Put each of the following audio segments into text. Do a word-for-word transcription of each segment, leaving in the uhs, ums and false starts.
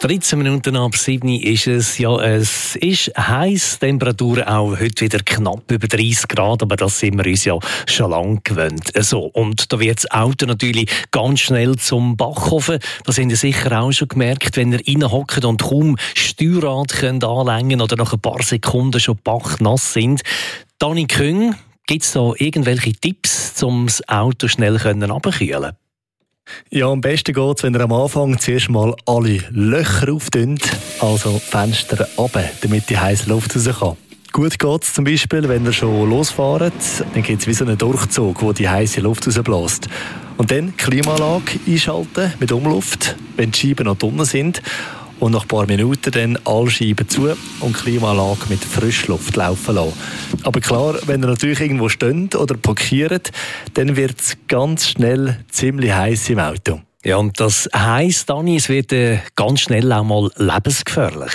dreizehn Minuten ab sieben ist es. Ja, es ist heiß, Temperaturen auch heute wieder knapp über dreißig Grad, aber das sind wir uns ja schon lange gewöhnt. So, und da wird das Auto natürlich ganz schnell zum Backofen. Das habt ihr sicher auch schon gemerkt, wenn ihr reinhockt und kaum Steuerrad könnt anlängen oder nach ein paar Sekunden schon bachnass sind. Dani Küng, gibt es da irgendwelche Tipps, um das Auto schnell runterkühlen? Ja, am besten geht es, wenn ihr am Anfang zuerst mal alle Löcher auftönt, also Fenster runter, damit die heiße Luft raus kann. Gut geht es zum Beispiel, wenn ihr schon losfahrt, dann gibt es wie so einen Durchzug, wo die heiße Luft rausbläst. Und dann die Klimaanlage einschalten mit Umluft, wenn die Scheiben noch drinnen sind. Und nach ein paar Minuten dann alle Scheiben zu und die Klimaanlage mit Frischluft laufen lassen. Aber klar, wenn ihr natürlich irgendwo steht oder parkiert, dann wird es ganz schnell ziemlich heiß im Auto. Ja, und das heisst, Dani, es wird äh, ganz schnell auch mal lebensgefährlich.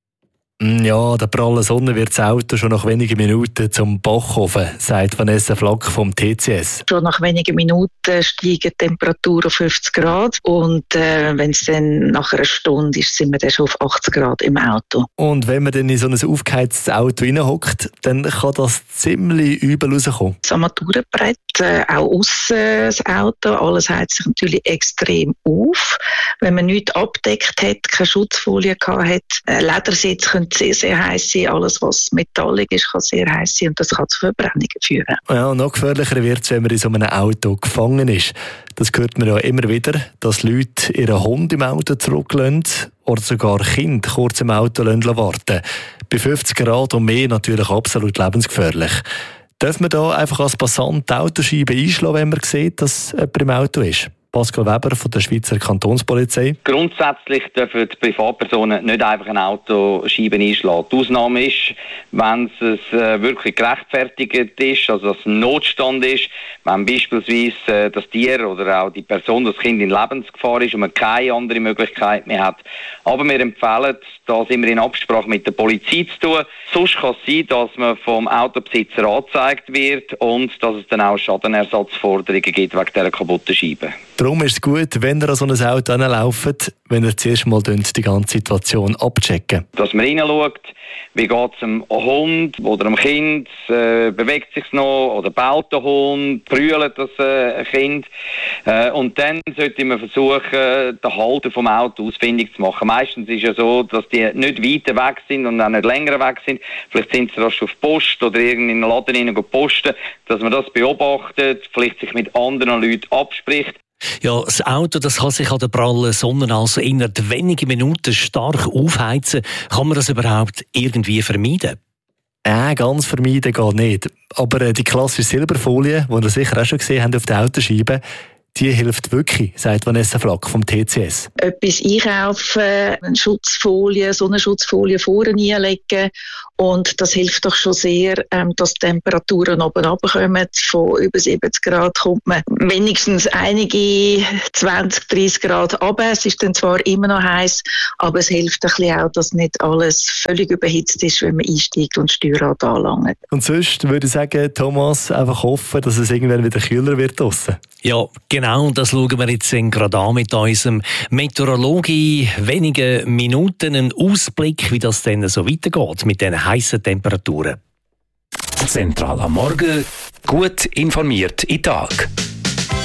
Ja, der prallen Sonne wird das Auto schon nach wenigen Minuten zum Backofen, sagt Vanessa Flack vom T C S. Schon nach wenigen Minuten steigt die Temperatur auf fünfzig Grad und äh, wenn es dann nach einer Stunde ist, sind wir dann schon auf achtzig Grad im Auto. Und wenn man dann in so ein aufgeheiztes Auto reinhockt, dann kann das ziemlich übel rauskommen. Das Armaturenbrett, äh, auch aussen das Auto, alles heizt sich natürlich extrem auf. Wenn man nichts abdeckt hat, keine Schutzfolie gehabt hat, äh, Ledersitz können sehr, sehr heiß sein. Alles, was metallisch ist, kann sehr heiß sein und das kann zu Verbrennungen führen. Ja, und noch gefährlicher wird es, wenn man in so einem Auto gefangen ist. Das hört man ja immer wieder, dass Leute ihren Hund im Auto zurücklassen oder sogar Kinder kurz im Auto warten. Bei fünfzig Grad und mehr natürlich absolut lebensgefährlich. Darf man da einfach als Passant die Autoscheibe einschlagen, wenn man sieht, dass jemand im Auto ist? Pascal Weber von der Schweizer Kantonspolizei. Grundsätzlich dürfen die Privatpersonen nicht einfach eine Autoscheibe einschlagen. Die Ausnahme ist, wenn es äh, wirklich gerechtfertigt ist, also dass ein Notstand ist, wenn beispielsweise äh, das Tier oder auch die Person, das Kind in Lebensgefahr ist und man keine andere Möglichkeit mehr hat. Aber wir empfehlen, das immer in Absprache mit der Polizei zu tun. Sonst kann es sein, dass man vom Autobesitzer angezeigt wird und dass es dann auch Schadenersatzforderungen gibt wegen dieser kaputten Scheibe. Darum ist es gut, wenn ihr an so ein Auto hinlauft, wenn ihr zuerst mal die ganze Situation abchecken. Dass man reinschaut, wie geht es dem Hund oder dem Kind, äh, bewegt sich noch oder baut der Hund, brüllt das äh, Kind. Äh, und dann sollte man versuchen, den Halter vom Auto ausfindig zu machen. Meistens ist es ja so, dass die nicht weiter weg sind und auch nicht länger weg sind. Vielleicht sind sie rasch auf Post oder in einen Laden hinein posten, dass man das beobachtet, vielleicht sich mit anderen Leuten abspricht. Ja, das Auto das kann sich an der prallen Sonne also innerhalb weniger Minuten stark aufheizen. Kann man das überhaupt irgendwie vermeiden? Äh, ganz vermeiden geht nicht. Aber äh, die klassische Silberfolie, die ihr sicher auch schon gesehen habt auf der Autoscheibe, die hilft wirklich, sagt Vanessa Flack vom T C S. Etwas einkaufen, eine Schutzfolie, Sonnenschutzfolie vorne einlegen und das hilft doch schon sehr, ähm, dass die Temperaturen oben runterkommen. Von über siebzig Grad kommt man wenigstens einige zwanzig, dreissig Grad runter. Es ist dann zwar immer noch heiß, aber es hilft ein bisschen auch, dass nicht alles völlig überhitzt ist, wenn man einsteigt und das Steuerrad anlangt. Und sonst würde ich sagen, Thomas, einfach hoffen, dass es irgendwann wieder kühler wird draussen. Ja, genau, das schauen wir jetzt gerade an mit unserem Meteorologie. Wenige Minuten ein Ausblick, wie das dann so weitergeht mit den heißen Temperaturen. Zentral am Morgen, gut informiert in den Tag.